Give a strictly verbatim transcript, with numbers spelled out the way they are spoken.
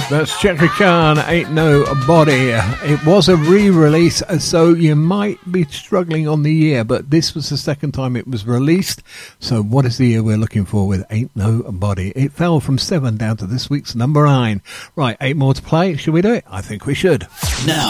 That's Chaka Khan, Ain't No Body. It was a re-release, so you might be struggling on the year, but this was the second time it was released. So what is the year we're looking for with Ain't No Body? It fell from seven down to this week's number nine. Right, eight more to play. Should we do it? I think we should. Now.